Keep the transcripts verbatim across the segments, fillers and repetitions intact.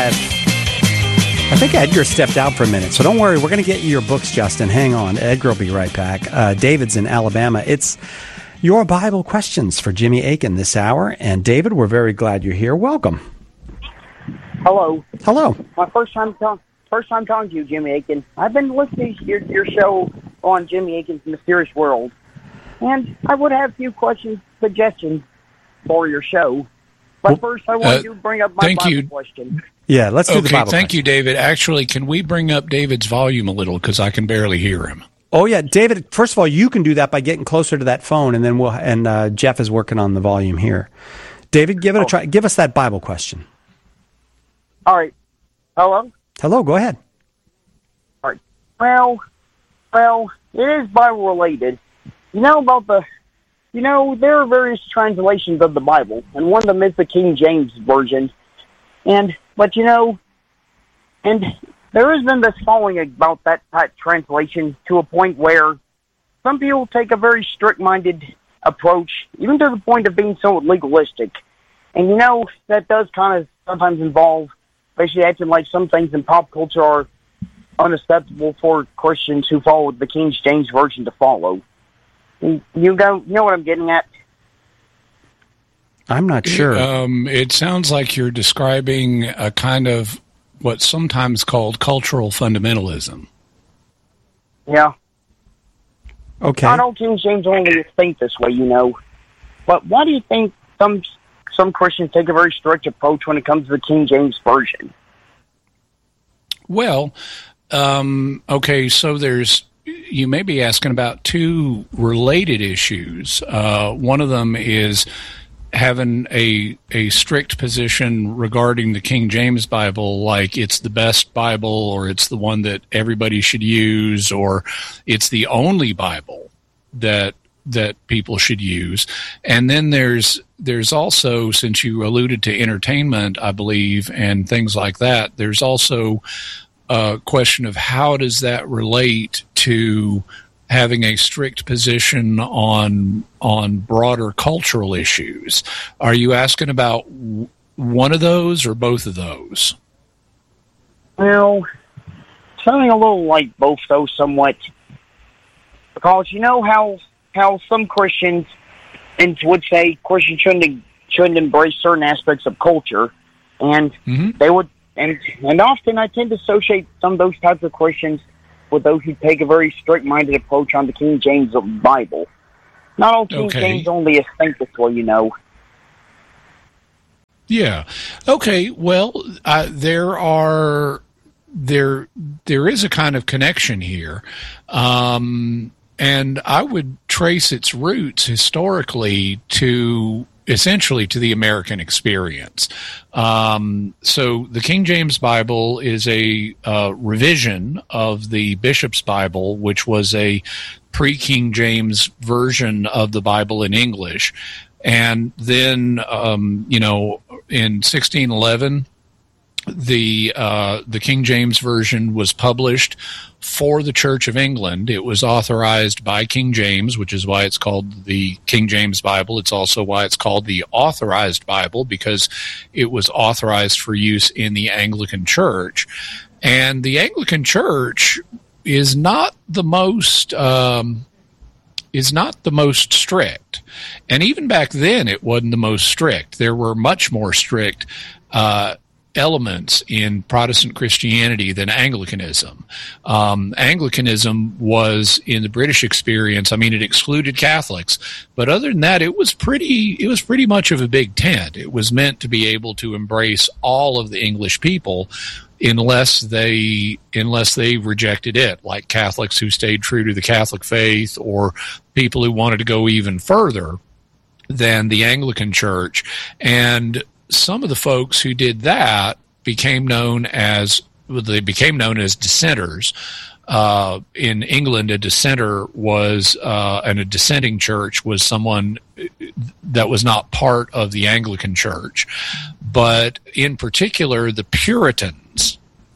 I think Edgar stepped out for a minute, so don't worry. We're going to get you your books, Justin. Hang on. Edgar will be right back. Uh, David's in Alabama. It's your Bible questions for Jimmy Akin this hour. And David, we're very glad you're here. Welcome. Hello. Hello. My first time ta- first time talking to you, Jimmy Akin. I've been listening to your, your show on Jimmy Akin's Mysterious World, and I would have a few questions, suggestions for your show. But first, I want uh, to bring up my thank Bible you. question. Yeah, let's do okay, the Bible thank question. you, David. Actually, can we bring up David's volume a little, because I can barely hear him? Oh, yeah. David, first of all, you can do that by getting closer to that phone, and then we'll, and uh, Jeff is working on the volume here. David, give it oh. a try. Give us that Bible question. All right. Hello? Hello, go ahead. All right. Well, well, it is Bible-related. You know about the... You know, there are various translations of the Bible, and one of them is the King James Version. And, but you know, and there has been this following about that, that translation to a point where some people take a very strict-minded approach, even to the point of being somewhat legalistic. And you know, that does kind of sometimes involve basically acting like some things in pop culture are unacceptable for Christians who follow the King James Version to follow. You know, you know what I'm getting at? I'm not sure. Um, it sounds like you're describing a kind of what's sometimes called cultural fundamentalism. Yeah. Okay. Not all King James only think this way, you know. But why do you think some some Christians take a very strict approach when it comes to the King James Version? Well, um, okay, so there's... You may be asking about two related issues. Uh, one of them is having a a strict position regarding the King James Bible, like it's the best Bible, or it's the one that everybody should use, or it's the only Bible that that people should use. And then there's there's also, since you alluded to entertainment, I believe, and things like that, there's also a question of how does that relate to having a strict position on on broader cultural issues. Are you asking about one of those or both of those? Well, something a little like both those somewhat. Because you know how how some Christians and would say Christians shouldn't shouldn't embrace certain aspects of culture, and mm-hmm. they would and and often I tend to associate some of those types of Christians with those who take a very strict-minded approach on the King James Bible. Not all King okay. James only think this way, you know. Yeah. Okay. Well, uh, there are there there is a kind of connection here, um, and I would trace its roots historically to essentially to the American experience. Um, so the King James Bible is a uh, revision of the Bishop's Bible, which was a pre-King James version of the Bible in English. And then, um, you know, in sixteen eleven, the uh, the King James Version was published for the Church of England. It was authorized by King James, which is why it's called the King James Bible. It's also why it's called the Authorized Bible, because it was authorized for use in the Anglican Church. And the Anglican Church is not the most um, is not the most strict. And even back then, it wasn't the most strict. There were much more strict uh elements in Protestant Christianity than Anglicanism. Um, Anglicanism was, in the British experience, I mean, it excluded Catholics, but other than that, it was pretty, it was pretty much of a big tent. It was meant to be able to embrace all of the English people unless they, unless they rejected it, like Catholics who stayed true to the Catholic faith, or people who wanted to go even further than the Anglican Church. And some of the folks who did that became known as they became known as dissenters. Uh, in England, a dissenter was, uh, and a dissenting church was someone that was not part of the Anglican Church. But in particular, the Puritans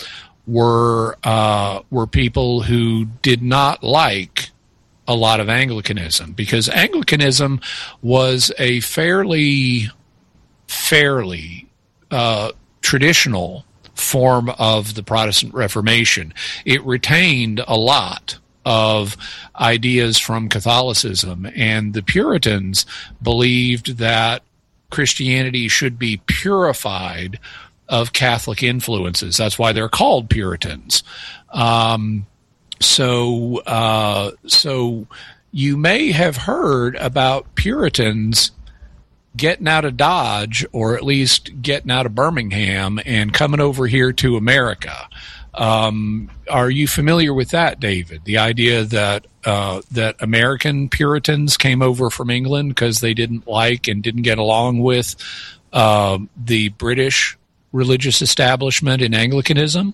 were uh, were people who did not like a lot of Anglicanism, because Anglicanism was a fairly fairly uh, traditional form of the Protestant Reformation. It retained a lot of ideas from Catholicism, and the Puritans believed that Christianity should be purified of Catholic influences. That's why they're called Puritans. Um, so, uh, so you may have heard about Puritans getting out of Dodge, or at least getting out of Birmingham and coming over here to America. Um, are you familiar with that, David? The idea that uh, that American Puritans came over from England because they didn't like and didn't get along with uh, the British religious establishment in Anglicanism?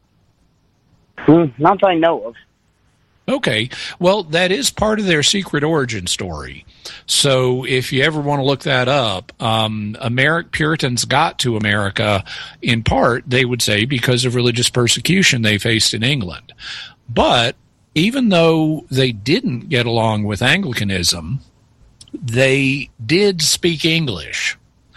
Mm, not that I know of. Okay. Well, that is part of their secret origin story. So if you ever want to look that up, um, Ameri- Puritans got to America in part, they would say, because of religious persecution they faced in England. But even though they didn't get along with Anglicanism, they did speak English.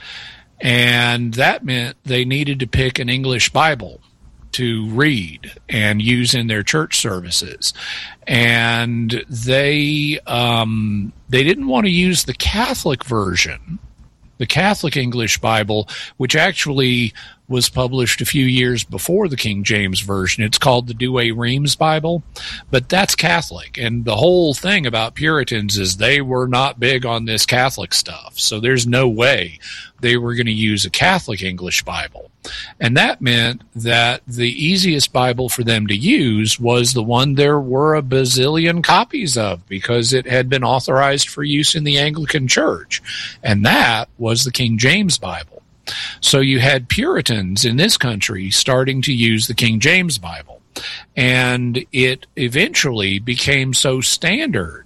And that meant they needed to pick an English Bible to read and use in their church services. And they um, they didn't want to use the Catholic version, the Catholic English Bible, which actually was published a few years before the King James Version. It's called the Douay-Rheims Bible, but that's Catholic. And the whole thing about Puritans is they were not big on this Catholic stuff. So there's no way they were going to use a Catholic English Bible. And that meant that the easiest Bible for them to use was the one there were a bazillion copies of, because it had been authorized for use in the Anglican Church. And that was the King James Bible. So you had Puritans in this country starting to use the King James Bible. And it eventually became so standard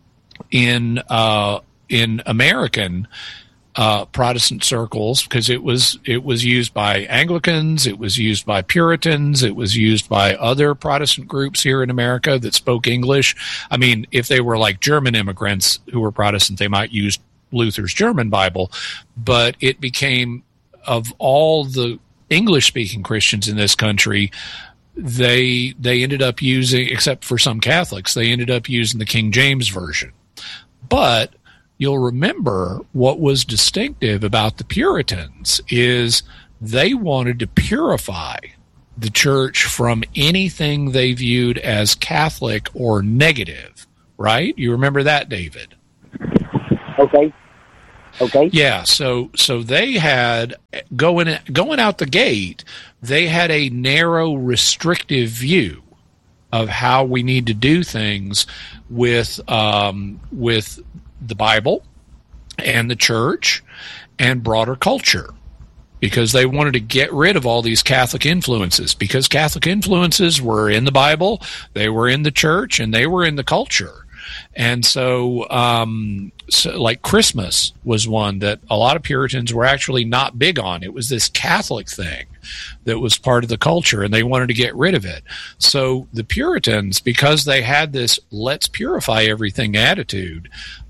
in uh, in American Uh, Protestant circles, because it was it was used by Anglicans, it was used by Puritans, it was used by other Protestant groups here in America that spoke English. I mean, if they were like German immigrants who were Protestant, they might use Luther's German Bible, but it became, of all the English-speaking Christians in this country, they they ended up using, except for some Catholics, they ended up using the King James Version. But you'll remember what was distinctive about the Puritans is they wanted to purify the church from anything they viewed as Catholic or negative, right? You remember that, David? Okay. Okay. Yeah, so so they had, going going out the gate, they had a narrow, restrictive view of how we need to do things with um, with the Bible and the church and broader culture, because they wanted to get rid of all these Catholic influences, because Catholic influences were in the Bible, they were in the church, and they were in the culture. And so, um, so like Christmas was one that a lot of Puritans were actually not big on. It was this Catholic thing that was part of the culture, and they wanted to get rid of it. So the Puritans, because they had this let's purify everything attitude,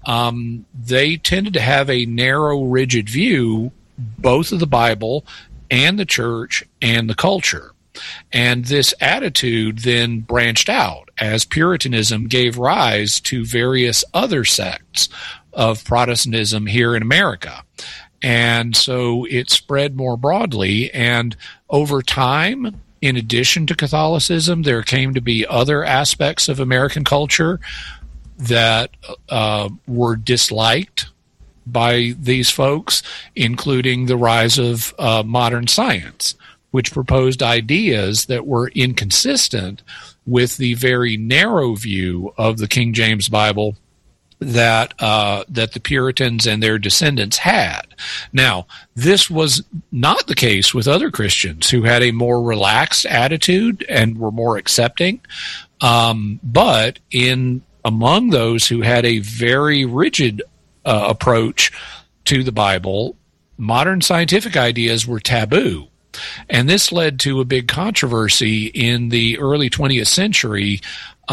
um, they tended to have a narrow, rigid view, both of the Bible and the church and the culture. And this attitude then branched out as Puritanism gave rise to various other sects of Protestantism here in America. And so it spread more broadly, and over time, in addition to Catholicism, there came to be other aspects of American culture that uh, were disliked by these folks, including the rise of uh, modern science, which proposed ideas that were inconsistent with the very narrow view of the King James Bible that uh, that the Puritans and their descendants had. Now, this was not the case with other Christians who had a more relaxed attitude and were more accepting, um, but in among those who had a very rigid uh, approach to the Bible, modern scientific ideas were taboo. And this led to a big controversy in the early twentieth century,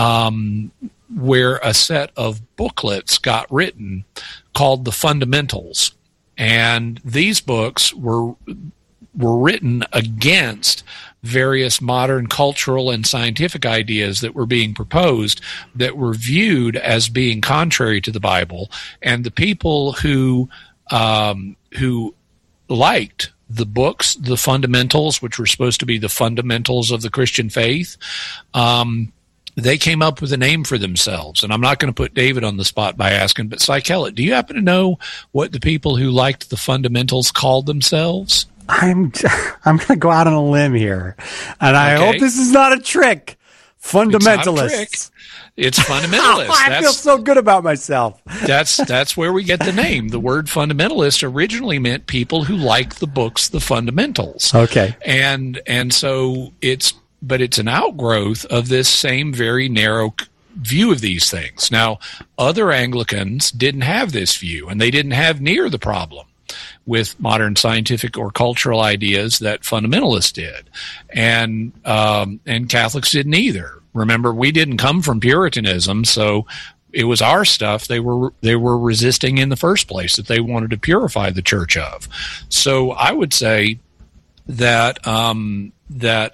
um, where a set of booklets got written called the Fundamentals. And these books were were written against various modern cultural and scientific ideas that were being proposed that were viewed as being contrary to the Bible. And the people who um, who liked the books, the fundamentals, which were supposed to be the fundamentals of the Christian faith, um, they came up with a name for themselves. And I'm not going to put David on the spot by asking, but Cy Kellett, do you happen to know what the people who liked the fundamentals called themselves? I'm I'm going to go out on a limb here, and I Okay. hope this is not a trick. Fundamentalists. It's not a trick. It's fundamentalists. I That's, feel so good about myself. that's that's where we get the name. The word fundamentalist originally meant people who like the books, the fundamentals. Okay. And and so it's but it's an outgrowth of this same very narrow c- view of these things. Now, other Anglicans didn't have this view, and they didn't have near the problem with modern scientific or cultural ideas that fundamentalists did, and um, and Catholics didn't either. Remember, we didn't come from Puritanism, so it was our stuff they were they were resisting in the first place, that they wanted to purify the church of. So I would say that um, that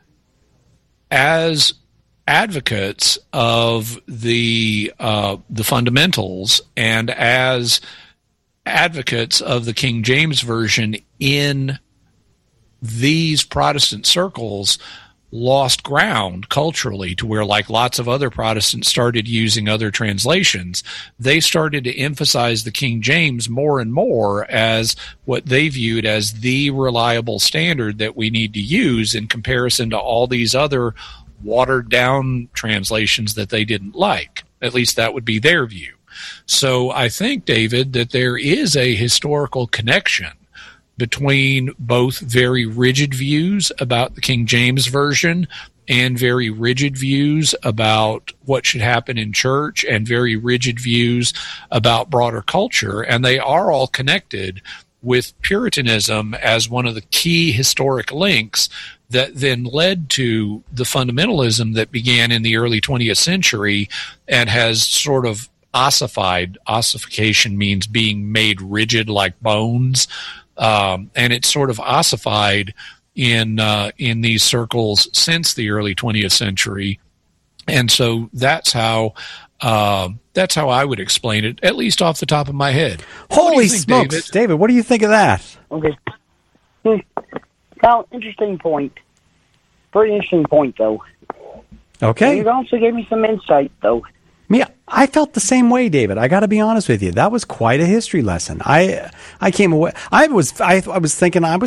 as advocates of the uh, the fundamentals and as advocates of the King James Version in these Protestant circles lost ground culturally to where, like lots of other Protestants started using other translations, they started to emphasize the King James more and more as what they viewed as the reliable standard that we need to use in comparison to all these other watered down translations that they didn't like. At least that would be their view. So I think, David, that there is a historical connection between both very rigid views about the King James Version and very rigid views about what should happen in church and very rigid views about broader culture. And they are all connected with Puritanism as one of the key historic links that then led to the fundamentalism that began in the early twentieth century and has sort of ossified. Ossification means being made rigid like bones. Um, and it's sort of ossified in uh, in these circles since the early twentieth century, and so that's how uh, that's how I would explain it, at least off the top of my head. Holy think, smokes, David? David, what do you think of that? Okay. Hmm. Well, interesting point. Very interesting point, though. Okay. And you also gave me some insight, though. Me, I felt the same way, David. I got to be honest with you. That was quite a history lesson. I I came away. I was I, I was thinking I was